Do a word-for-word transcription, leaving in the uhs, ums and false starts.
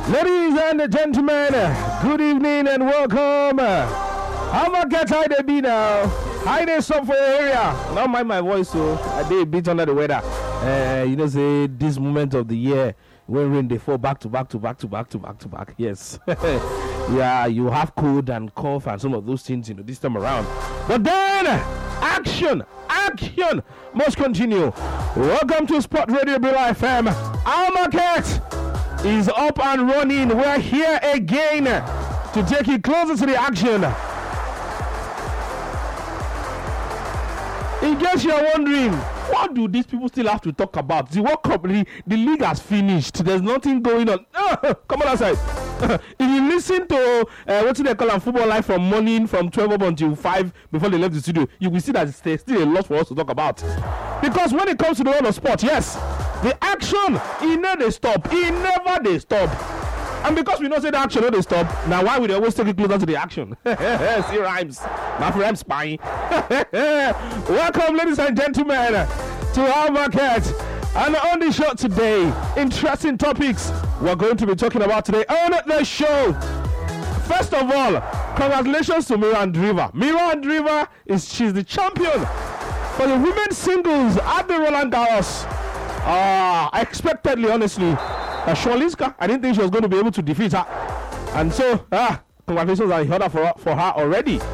Ladies and gentlemen, good evening and welcome. How about get how they be now? How they up for your area? Don't mind my voice, so I did a bit under the weather. Uh, you know, say this moment of the year when rain they fall back to back to back to back to back to back. Yes, yeah, you have cold and cough and some of those things, you know, this time around. But then, action, action must continue. Welcome to Sport Radio Bila F M. Our market is up and running. We're here again to take you closer to the action. In case you're wondering, what do these people still have to talk about? The World Cup, the, the league has finished. There's nothing going on. Oh, come on outside. If you listen to uh, what do they call on Football Live from morning from twelve up until five before they left the studio, you will see that there's still a lot for us to talk about. Because when it comes to the world of sport, yes, the action, it never they stop. It never they stop. And because we don't say the action, no they stop, now why would they always take it closer to the action? See rhymes. My friend spying. Welcome, ladies and gentlemen, to our market. And on the show today, interesting topics we're going to be talking about today on the show. First of all, congratulations to Mira Andreeva. Mira Andreeva is she's the champion for the women's singles at the Roland Garros. Uh, expectedly, honestly, uh, Shawlinska, I didn't think she was going to be able to defeat her. And so, uh, congratulations are in order for, for her already.